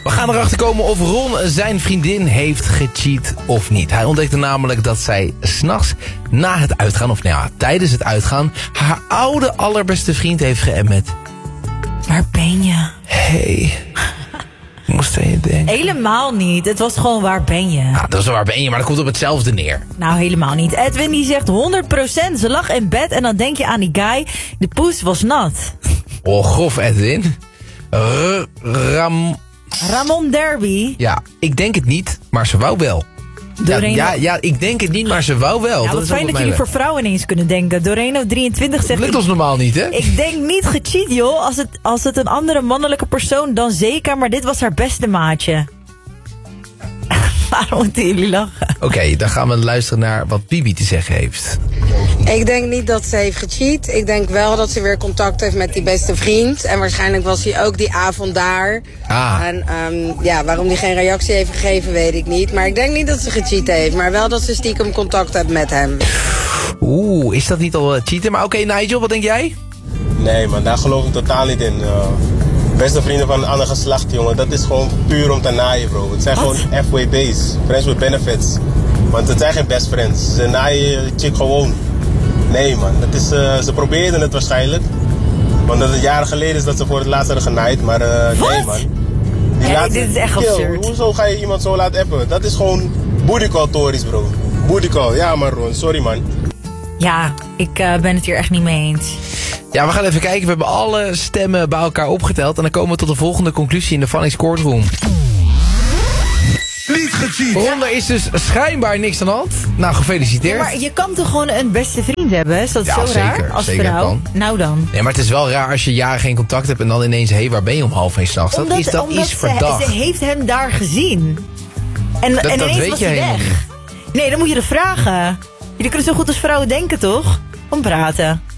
We gaan erachter komen of Ron zijn vriendin heeft gecheat of niet. Hij ontdekte namelijk dat zij 's nachts na het uitgaan, of nou ja, tijdens het uitgaan, haar oude allerbeste vriend heeft geappt met: Waar ben je? Hey, moest aan je denken. Helemaal niet. Het was gewoon waar ben je? Ah, dat is wel waar ben je, maar dat komt op hetzelfde neer. Nou, helemaal niet. Edwin die zegt 100%. Ze lag in bed en dan denk je aan die guy. De poes was nat. Oh, grof Edwin. Ramon Derby. Ja, ik denk het niet, maar ze wou wel. Ja, ik denk het niet, maar ze wou wel. Ja, dat wat is fijn dat jullie voor vrouwen ineens kunnen denken. Doreno23 zegt... Dat lukt ons normaal niet, hè? Ik denk niet gecheat, joh. Als het een andere mannelijke persoon, dan zeker. Maar dit was haar beste maatje. Waarom moeten jullie lachen? Oké, dan gaan we luisteren naar wat Bibi te zeggen heeft. Ik denk niet dat ze heeft gecheat. Ik denk wel dat ze weer contact heeft met die beste vriend. En waarschijnlijk was hij ook die avond daar. En waarom hij geen reactie heeft gegeven, weet ik niet. Maar ik denk niet dat ze gecheat heeft. Maar wel dat ze stiekem contact heeft met hem. Oeh, is dat niet al cheaten? Maar oké, Nigel, wat denk jij? Nee man, daar geloof ik totaal niet in. Beste vrienden van een ander geslacht, jongen. Dat is gewoon puur om te naaien, bro. Het zijn gewoon FWB's. Friends with benefits. Want het zijn geen best friends. Ze naaien je chick gewoon. Nee man, dat is, ze probeerden het waarschijnlijk. Want dat het jaren geleden is dat ze voor het laatst hadden genaaid. Maar nee man. Dit is echt absurd. Hoezo ga je iemand zo laten appen? Dat is gewoon booty call tories, bro. Booty call, ja man Ron, sorry man. Ja, ik ben het hier echt niet mee eens. Ja, we gaan even kijken. We hebben alle stemmen bij elkaar opgeteld. En dan komen we tot de volgende conclusie in de Funnies Courtroom. Niet gecheat. Ron, er is dus schijnbaar niks aan de hand. Nou, gefeliciteerd. Ja, maar je kan toch gewoon een beste vriend hebben? Is dat zo zeker, raar als zeker vrouw? kan. Nou dan. Nee, maar het is wel raar als je jaren geen contact hebt en dan ineens, hé, waar ben je om 1:30 s'nachts? Dat is verdacht. Ze heeft hem daar gezien. En ineens weet was je hij helemaal weg. Nee, dan moet je er vragen. Jullie kunnen zo goed als vrouwen denken, toch? Om praten.